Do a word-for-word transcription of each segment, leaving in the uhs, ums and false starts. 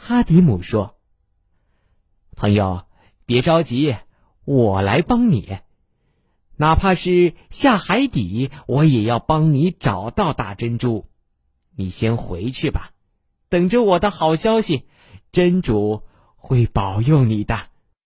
哈迪姆说：“朋友，别着急，我来帮你。哪怕是下海底，我也要帮你找到大珍珠。你先回去吧，等着我的好消息，真主会保佑你的。”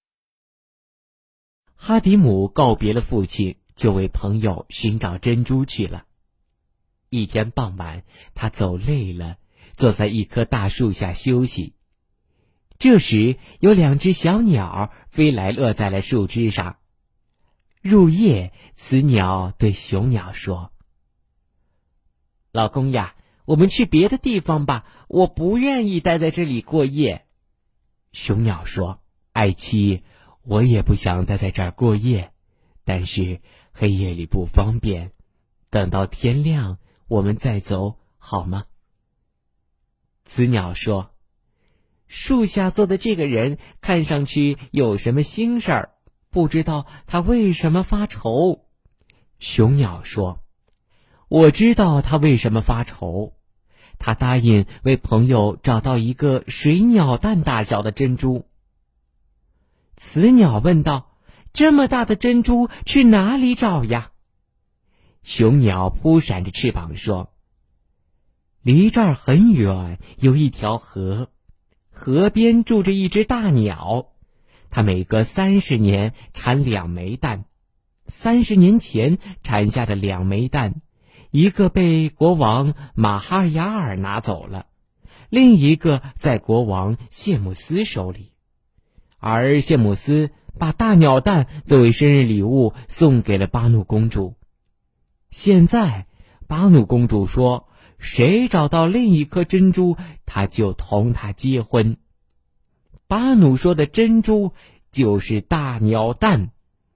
哈迪姆告别了父亲，就为朋友寻找珍珠去了。一天傍晚，他走累了，坐在一棵大树下休息。这时，有两只小鸟飞来，落在了树枝上。入夜，雌鸟对雄鸟说：“老公呀，我们去别的地方吧，我不愿意待在这里过夜。”雄鸟说：“爱妻，我也不想待在这儿过夜，但是黑夜里不方便，等到天亮我们再走好吗？”雌鸟说：“树下坐的这个人看上去有什么心事儿，不知道他为什么发愁。”雄鸟说：“我知道他为什么发愁，他答应为朋友找到一个水鸟蛋大小的珍珠。”雌鸟问道：“这么大的珍珠去哪里找呀？”雄鸟扑闪着翅膀说：“离这儿很远，有一条河，河边住着一只大鸟，它每隔三十年产两枚蛋。三十年前产下的两枚蛋，一个被国王马哈雅尔拿走了，另一个在国王谢姆斯手里。而谢姆斯把大鸟蛋作为生日礼物送给了巴努公主。现在巴努公主说，谁找到另一颗珍珠，他就同他结婚。巴努说的珍珠就是大鸟蛋。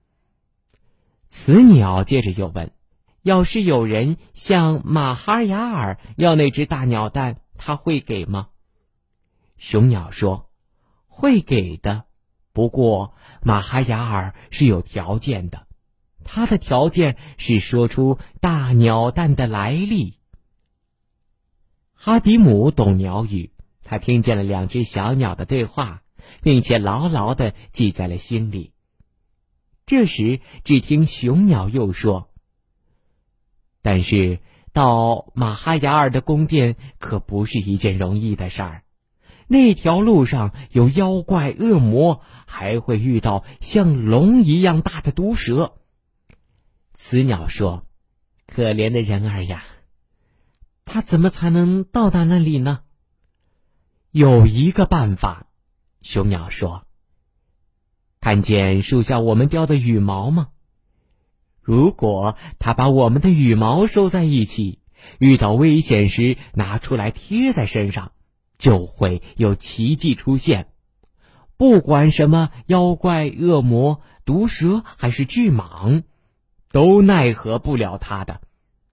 雌鸟接着又问：“要是有人向马哈雅尔要那只大鸟蛋，他会给吗？”雄鸟说：“会给的，不过马哈雅尔是有条件的，他的条件是说出大鸟蛋的来历。”哈迪姆懂鸟语，他听见了两只小鸟的对话，并且牢牢地记在了心里。这时，只听雄鸟又说：“但是到马哈雅尔的宫殿可不是一件容易的事儿，那条路上有妖怪恶魔，还会遇到像龙一样大的毒蛇。”雌鸟说：“可怜的人儿呀，他怎么才能到达那里呢？”有一个办法，雄鸟说：“看见树下我们叼的羽毛吗？如果他把我们的羽毛收在一起，遇到危险时拿出来贴在身上，就会有奇迹出现。不管什么妖怪、恶魔、毒蛇还是巨蟒，都奈何不了他的。”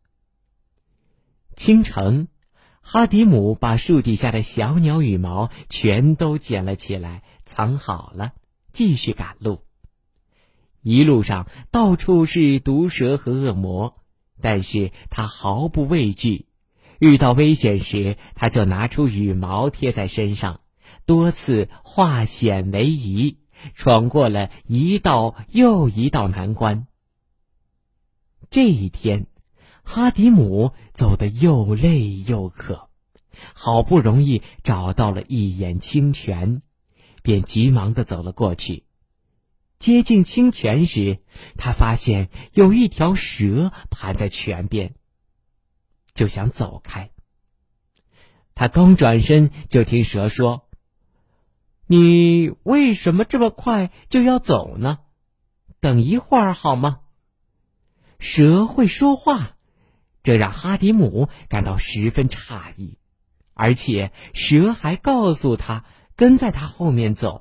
清晨，哈迪姆把树底下的小鸟羽毛全都捡了起来，藏好了，继续赶路。一路上到处是毒蛇和恶魔，但是他毫不畏惧。遇到危险时，他就拿出羽毛贴在身上，多次化险为夷，闯过了一道又一道难关。这一天，哈迪姆走得又累又渴，好不容易找到了一眼清泉，便急忙地走了过去。接近清泉时，他发现有一条蛇盘在泉边，就想走开。他刚转身，就听蛇说：“你为什么这么快就要走呢？等一会儿好吗？”蛇会说话，这让哈迪姆感到十分诧异，而且蛇还告诉他跟在他后面走。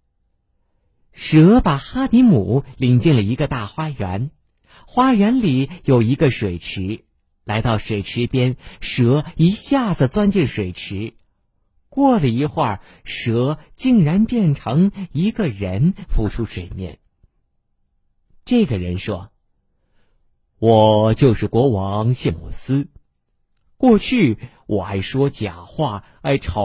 蛇把哈迪姆领进了一个大花园，花园里有一个水池。来到水池边，蛇一下子钻进水池。过了一会儿，蛇竟然变成一个人浮出水面。这个人说：“我就是国王谢姆斯。过去我爱说假话，爱吵